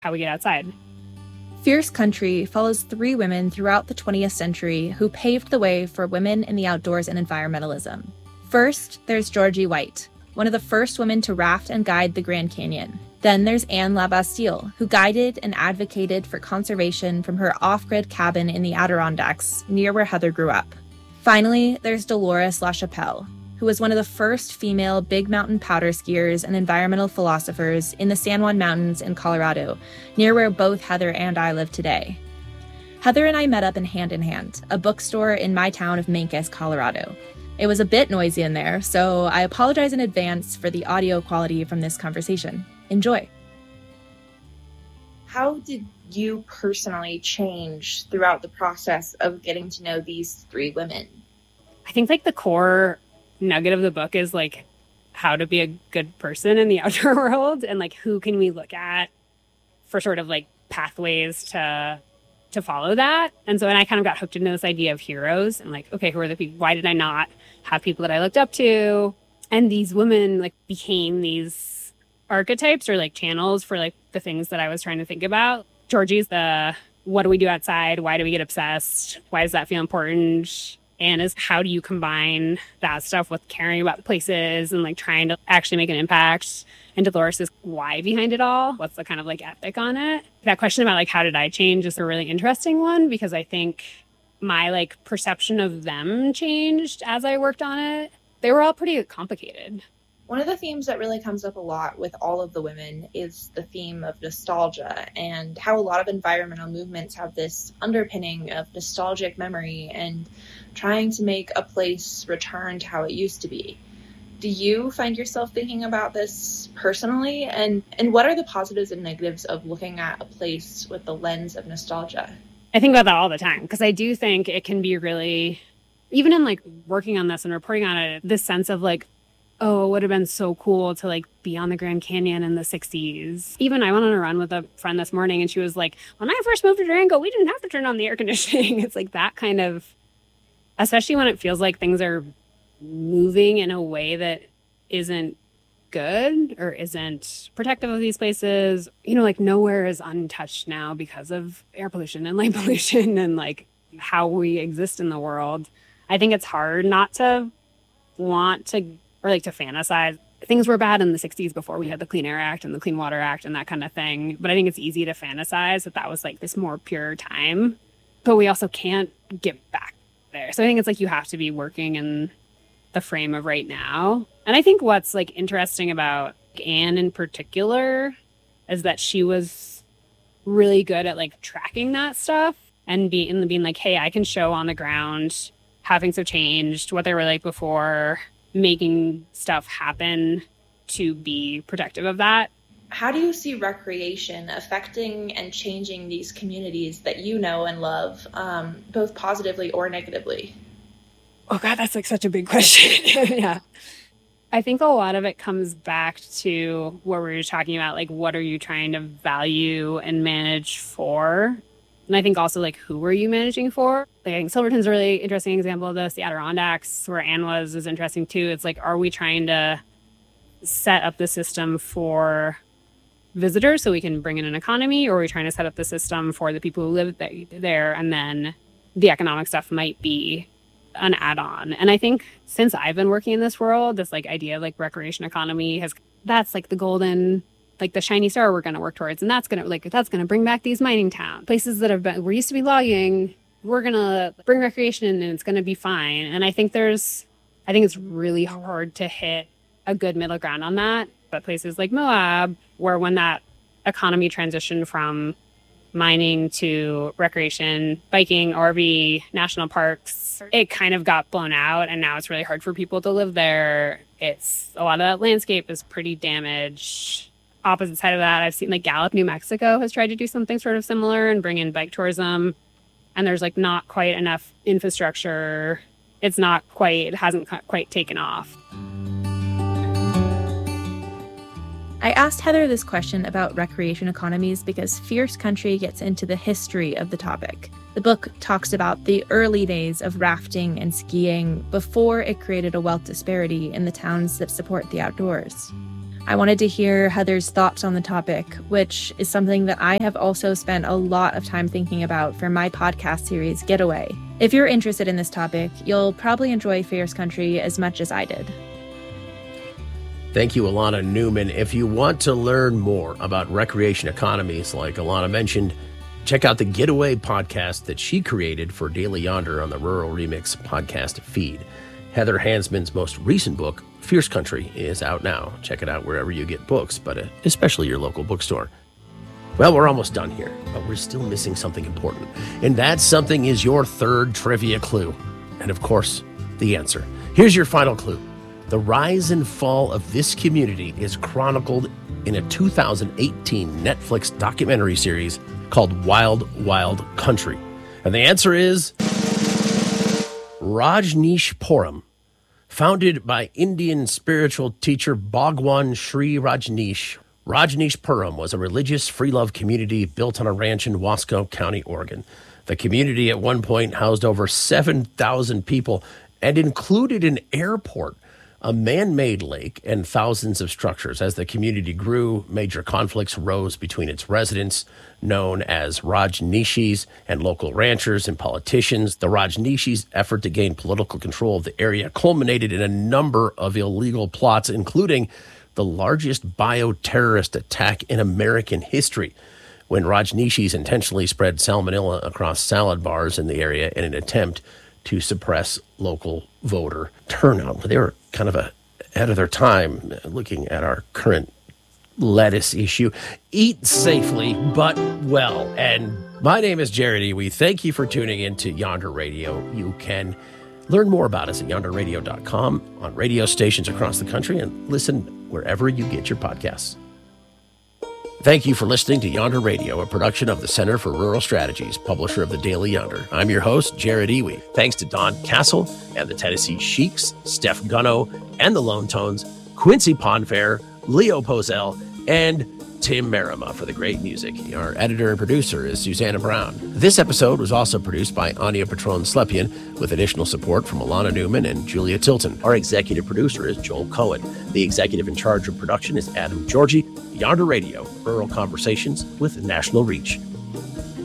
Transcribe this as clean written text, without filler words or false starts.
how we get outside. Fierce Country follows 3 women throughout the 20th century who paved the way for women in the outdoors and environmentalism. First, there's Georgie White, one of the first women to raft and guide the Grand Canyon. Then there's Anne LaBastille, who guided and advocated for conservation from her off-grid cabin in the Adirondacks, near where Heather grew up. Finally, there's Dolores LaChapelle, who was one of the first female big mountain powder skiers and environmental philosophers in the San Juan Mountains in Colorado, near where both Heather and I live today. Heather and I met up in Hand, a bookstore in my town of Mancos, Colorado. It was a bit noisy in there, so I apologize in advance for the audio quality from this conversation. Enjoy. How did you personally change throughout the process of getting to know these 3 women? I think the core nugget of the book is how to be a good person in the outdoor world, and who can we look at for sort of pathways to follow that. And I kind of got hooked into this idea of heroes and okay, who are the people? Why did I not have people that I looked up to? And these women became these archetypes or channels for the things that I was trying to think about. Georgie's the what do we do outside? Why do we get obsessed? Why does that feel important? And is how do you combine that stuff with caring about places and trying to actually make an impact? And Dolores' why behind it all. What's the kind of ethic on it? That question about how did I change is a really interesting one, because I think my perception of them changed as I worked on it. They were all pretty complicated. One of the themes that really comes up a lot with all of the women is the theme of nostalgia, and how a lot of environmental movements have this underpinning of nostalgic memory and trying to make a place return to how it used to be. Do you find yourself thinking about this personally? And what are the positives and negatives of looking at a place with the lens of nostalgia? I think about that all the time, because I do think it can be really, even in working on this and reporting on it, this sense of oh, it would have been so cool to be on the Grand Canyon in the 60s. Even I went on a run with a friend this morning, and she was like, when I first moved to Durango, we didn't have to turn on the air conditioning. It's that kind of, especially when it feels like things are moving in a way that isn't good or isn't protective of these places. Nowhere is untouched now because of air pollution and light pollution and how we exist in the world. I think it's hard not to want to or to fantasize. Things were bad in the 60s before we had the Clean Air Act and the Clean Water Act and that kind of thing. But I think it's easy to fantasize that was this more pure time. But we also can't get back there. So I think it's you have to be working in the frame of right now. And I think what's interesting about Anne in particular is that she was really good at tracking that stuff and being hey, I can show on the ground how things have changed, what they were before, making stuff happen to be protective of that. How do you see recreation affecting and changing these communities that you know and love, both positively or negatively? Oh God, that's such a big question. Yeah. I think a lot of it comes back to what we were talking about, what are you trying to value and manage for? And I think also who are you managing for? I think Silverton's a really interesting example of this. The Adirondacks, where Anne was, is interesting too. It's are we trying to set up the system for visitors so we can bring in an economy, or are we trying to set up the system for the people who live there, and then the economic stuff might be an add-on? And I think since I've been working in this world, this idea of recreation economy that's the golden, the shiny star we're going to work towards. And that's going to bring back these mining towns, places that were used to be logging. We're going to bring recreation in and it's going to be fine. And I think it's really hard to hit a good middle ground on that. But places like Moab, where when that economy transitioned from mining to recreation, biking, RV, national parks, it kind of got blown out, and now it's really hard for people to live there. It's a lot of that landscape is pretty damaged. Opposite side of that, I've seen Gallup, New Mexico has tried to do something sort of similar and bring in bike tourism, and there's not quite enough infrastructure. It hasn't quite taken off. I asked Heather this question about recreation economies because Fierce Country gets into the history of the topic. The book talks about the early days of rafting and skiing before it created a wealth disparity in the towns that support the outdoors. I wanted to hear Heather's thoughts on the topic, which is something that I have also spent a lot of time thinking about for my podcast series, Getaway. If you're interested in this topic, you'll probably enjoy Fierce Country as much as I did. Thank you, Alana Newman. If you want to learn more about recreation economies, like Alana mentioned, check out the Getaway podcast that she created for Daily Yonder on the Rural Remix podcast feed. Heather Hansman's most recent book, Fierce Country, is out now. Check it out wherever you get books, but especially your local bookstore. Well, we're almost done here, but we're still missing something important. And that something is your third trivia clue. And of course, the answer. Here's your final clue. The rise and fall of this community is chronicled in a 2018 Netflix documentary series called Wild Wild Country. And the answer is Rajneeshpuram. Founded by Indian spiritual teacher Bhagwan Sri Rajneesh, Rajneeshpuram was a religious free-love community built on a ranch in Wasco County, Oregon. The community at one point housed over 7,000 people and included an airport, a man-made lake, and thousands of structures. As the community grew, major conflicts rose between its residents, known as Rajneeshis, and local ranchers and politicians. The Rajneeshis' effort to gain political control of the area culminated in a number of illegal plots, including the largest bioterrorist attack in American history, when Rajneeshis intentionally spread salmonella across salad bars in the area in an attempt to suppress local voter turnout. They were kind of ahead of their time looking at our current lettuce issue. Eat safely, but well. And my name is Jared Iwi. Thank you for tuning in to Yonder Radio. You can learn more about us at yonderradio.com, on radio stations across the country, and listen wherever you get your podcasts. Thank you for listening to Yonder Radio, a production of the Center for Rural Strategies, publisher of the Daily Yonder. I'm your host, Jared Iwi. Thanks to Don Castle and the Tennessee Sheiks, Steph Gunno and the Lone Tones, Quincy Ponfair, Leo Pozell, and Tim Merima for the great music. Our editor and producer is Susanna Brown. This episode was also produced by Anya Patron-Slepian with additional support from Alana Newman and Julia Tilton. Our executive producer is Joel Cohen. The executive in charge of production is Adam Georgie. Yonder Radio, rural conversations with national reach.